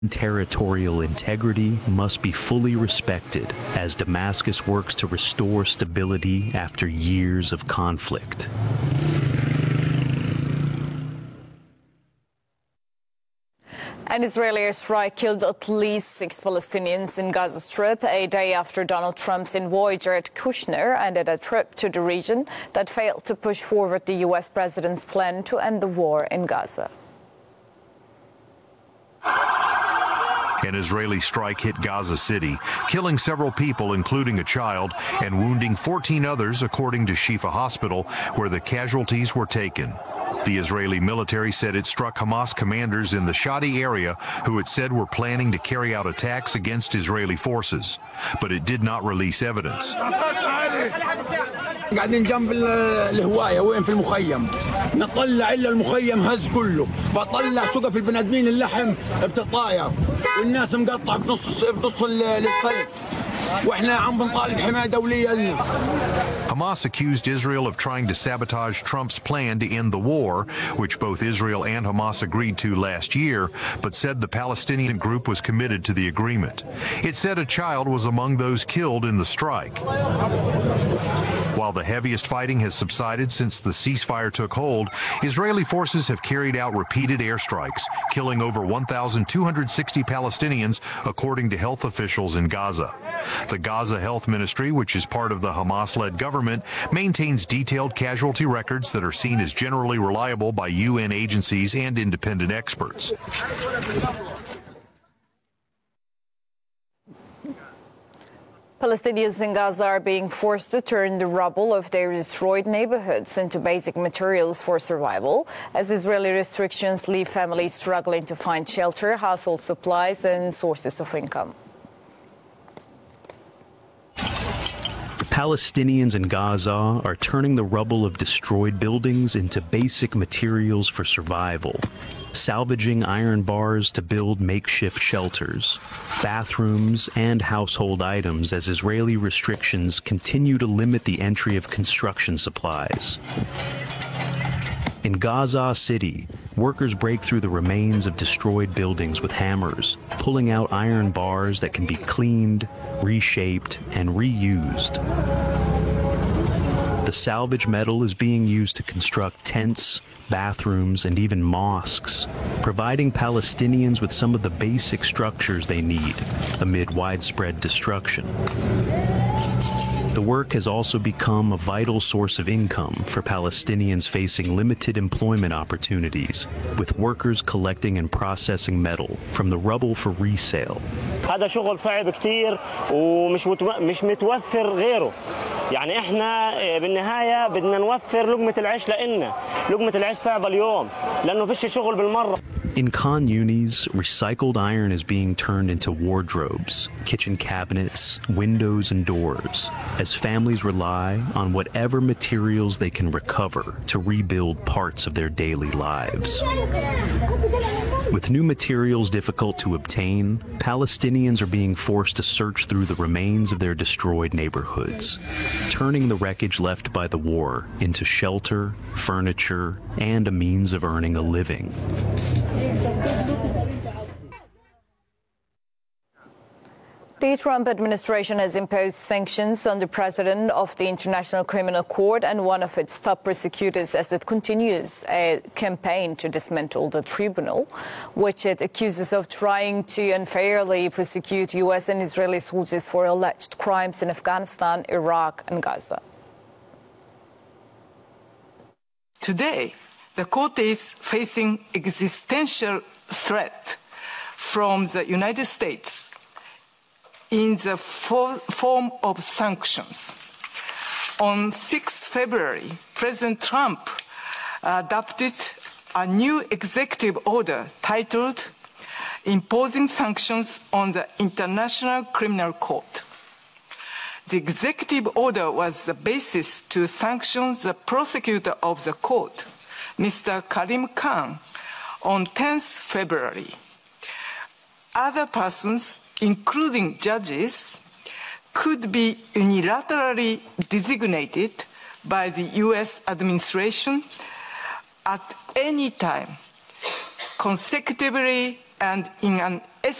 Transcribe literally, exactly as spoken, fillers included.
Territorial integrity must be fully respected as Damascus works to restore stability after years of conflict. An Israeli strike killed at least six Palestinians in Gaza Strip a day after Donald Trump's envoy Jared Kushner ended a trip to the region that failed to push forward the U S president's plan to end the war in Gaza. An Israeli strike hit Gaza City, killing several people, including a child, and wounding fourteen others, according to Shifa Hospital, where the casualties were taken. The Israeli military said it struck Hamas commanders in the Shadi area who it said were planning to carry out attacks against Israeli forces, but it did not release evidence. قاعدين جنب الهوايه وين في المخيم نطلع الا المخيم هز كله بطلع سقف البني ادمين اللحم بتطاير والناس مقطعه بنص بنص الخيط واحنا عم بنطالب حمايه دوليه لنا. Hamas accused Israel of trying to sabotage Trump's plan to end the war, which both Israel and Hamas agreed to last year, but said the Palestinian group was committed to the agreement. It said a child was among those killed in the strike. While the heaviest fighting has subsided since the ceasefire took hold, Israeli forces have carried out repeated airstrikes, killing over one thousand two hundred sixty Palestinians, according to health officials in Gaza. The Gaza Health Ministry, which is part of the Hamas-led government, maintains detailed casualty records that are seen as generally reliable by U N agencies and independent experts. Palestinians in Gaza are being forced to turn the rubble of their destroyed neighborhoods into basic materials for survival, as Israeli restrictions leave families struggling to find shelter, household supplies, and sources of income. Palestinians in Gaza are turning the rubble of destroyed buildings into basic materials for survival, salvaging iron bars to build makeshift shelters, bathrooms, and household items as Israeli restrictions continue to limit the entry of construction supplies. In Gaza City, workers break through the remains of destroyed buildings with hammers, pulling out iron bars that can be cleaned, reshaped, and reused. The salvage metal is being used to construct tents, bathrooms, and even mosques, providing Palestinians with some of the basic structures they need amid widespread destruction. The work has also become a vital source of income for Palestinians facing limited employment opportunities, with workers collecting and processing metal from the rubble for resale. هذا شغل صعب كتير ومش مش متوفر غيره. يعني احنا بالنهاية بدنا نوفر لقمة العيش لنا. لقمة العيش صعبة اليوم لأنه فيش شغل بالمرة. In Khan Yunis, recycled iron is being turned into wardrobes, kitchen cabinets, windows, and doors, as families rely on whatever materials they can recover to rebuild parts of their daily lives. With new materials difficult to obtain, Palestinians are being forced to search through the remains of their destroyed neighborhoods, turning the wreckage left by the war into shelter, furniture, and a means of earning a living. The Trump administration has imposed sanctions on the president of the International Criminal Court and one of its top prosecutors as it continues a campaign to dismantle the tribunal, which it accuses of trying to unfairly prosecute U S and Israeli soldiers for alleged crimes in Afghanistan, Iraq, and Gaza. Today, the court is facing existential threat from the United States in the for form of sanctions. On the sixth of February, President Trump adopted a new executive order titled Imposing Sanctions on the International Criminal Court. The executive order was the basis to sanction the prosecutor of the court, Mister Karim Khan, on the tenth of February. Other persons, including judges, could be unilaterally designated by the U S administration at any time, consecutively and in an